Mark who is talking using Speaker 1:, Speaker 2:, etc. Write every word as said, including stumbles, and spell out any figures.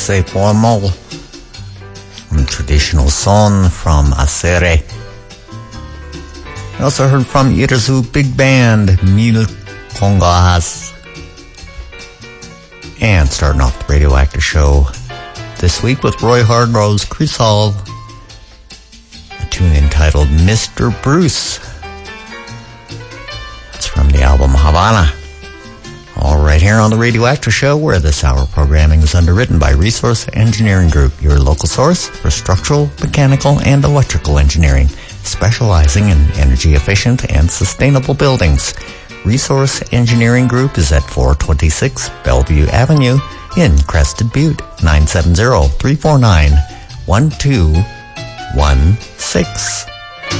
Speaker 1: Ese Formal from Traditional Son from Acere. We also heard from Irazu Big Band, Mil Congas. And starting off the Radioactive Show this week with Roy Hardrose's Crisol, a tune entitled Mister Bruce. That's from the album Havana. All right, here on the Radioactive Show, where this hour programming is underwritten by Resource Engineering Group, your local source for structural, mechanical, and electrical engineering, specializing in energy-efficient and sustainable buildings. Resource Engineering Group is at four twenty-six Bellevue Avenue in Crested Butte, nine seven zero, three four nine, one two one six.